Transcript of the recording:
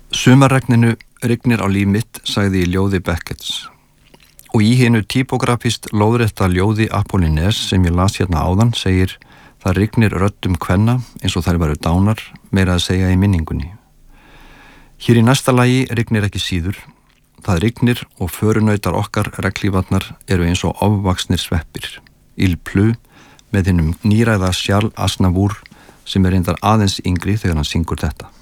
Sumarregninu rignir á líf mitt, sagði í ljóði Beckets. Og í hinu typografist lóðrétta ljóði Apollines sem ég las hérna áðan segir: það rignir röddum kvenna eins og þær væru dánar, meira að segja í minningunni. Hér í næsta lagi rignir ekki síður. Það rignir og förunautar okkar reglífarnar eru eins og ofvaxnir sveppir. Il Plu með hinnum nýræða Charles Aznavour sem reyndar aðeins yngri þegar hann syngur þetta.